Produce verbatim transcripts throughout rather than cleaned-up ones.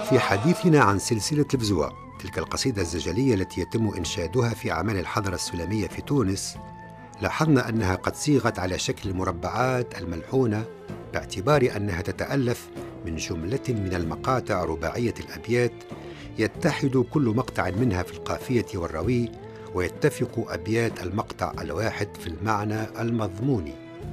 في حديثنا عن سلسلة البزوع، تلك القصيدة الزجلية التي يتم إنشادها في أعمال الحضارة السلمية في تونس، لاحظنا أنها قد صيغت على شكل المربعات الملحونة، باعتبار أنها تتألف من جملة من المقاطع رباعية الأبيات يتحد كل مقطع منها في القافية والروي، ويتفق أبيات المقطع الواحد في المعنى المضموني.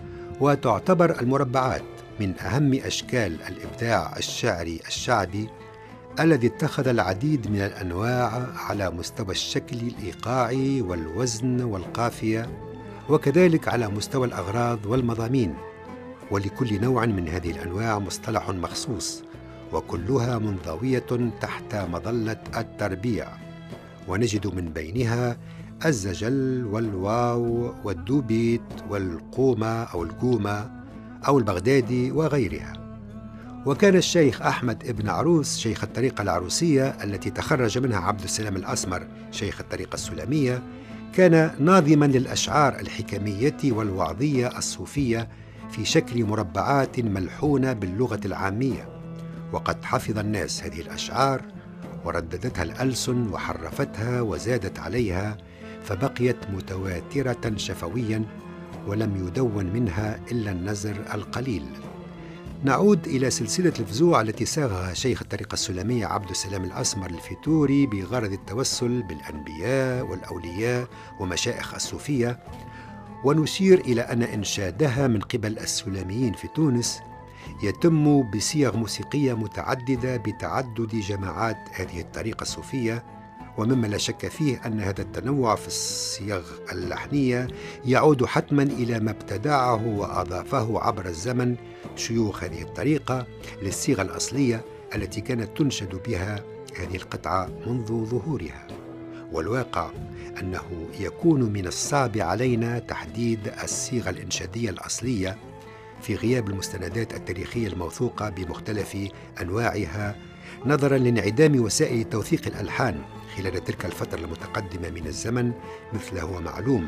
وتعتبر المربعات من أهم أشكال الإبداع الشعري الشعبي الذي اتخذ العديد من الأنواع على مستوى الشكل الإيقاعي والوزن والقافية، وكذلك على مستوى الأغراض والمضامين. ولكل نوع من هذه الأنواع مصطلح مخصوص، وكلها منضوية تحت مظلة التربيع، ونجد من بينها الزجل والواو والدوبيت والقومة أو القومة أو البغدادي وغيرها. وكان الشيخ أحمد ابن عروس شيخ الطريقة العروسية التي تخرج منها عبد السلام الأسمر شيخ الطريقة السلمية، كان ناظما للأشعار الحكمية والوعظية الصوفية في شكل مربعات ملحونة باللغة العامية، وقد حفظ الناس هذه الأشعار ورددتها الألسن وحرفتها وزادت عليها، فبقيت متواترة شفويا ولم يدون منها إلا النزر القليل. نعود إلى سلسلة الفزوع التي صاغها شيخ الطريقة السلمية عبد السلام الأسمر الفيتوري بغرض التوسل بالأنبياء والأولياء ومشائخ الصوفية، ونشير إلى أن إنشادها من قبل السلميين في تونس يتم بصيغ موسيقية متعددة بتعدد جماعات هذه الطريقة الصوفية، ومما لا شك فيه أن هذا التنوع في الصيغ اللحنية يعود حتما إلى ما ابتدعه وأضافه عبر الزمن شيوخ هذه الطريقة للصيغة الأصلية التي كانت تنشد بها هذه القطعة منذ ظهورها. والواقع أنه يكون من الصعب علينا تحديد الصيغة الإنشادية الأصلية في غياب المستندات التاريخية الموثوقة بمختلف أنواعها، نظرا لانعدام وسائل توثيق الألحان خلال تلك الفترة المتقدمة من الزمن مثل هو معلوم.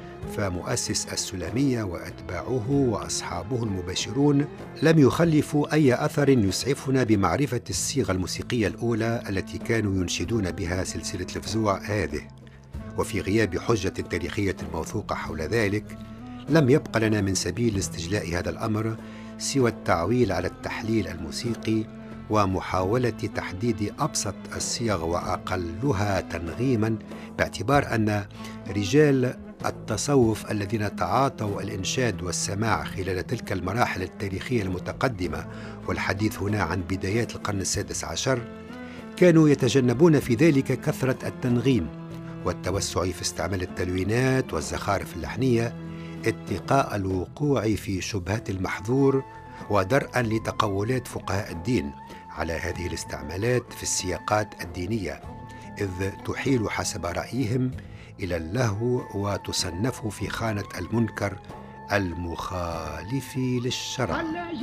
فمؤسس السلمية وأتباعه وأصحابه المباشرون لم يخلفوا أي أثر يسعفنا بمعرفة الصيغة الموسيقية الأولى التي كانوا ينشدون بها سلسلة الفزوع هذه. وفي غياب حجة تاريخية موثوقة حول ذلك، لم يبق لنا من سبيل استجلاء هذا الأمر سوى التعويل على التحليل الموسيقي ومحاولة تحديد أبسط الصيغ وأقلها تنغيما، باعتبار أن رجال التصوف الذين تعاطوا الإنشاد والسماع خلال تلك المراحل التاريخية المتقدمة، والحديث هنا عن بدايات القرن السادس عشر، كانوا يتجنبون في ذلك كثرة التنغيم والتوسع في استعمال التلوينات والزخارف اللحنية، اتقاء الوقوع في شبهات المحظور ودرءا لتقولات فقهاء الدين على هذه الاستعمالات في السياقات الدينية، إذ تحيل حسب رأيهم إلى اللهو وتصنف في خانة المنكر المخالف للشرع.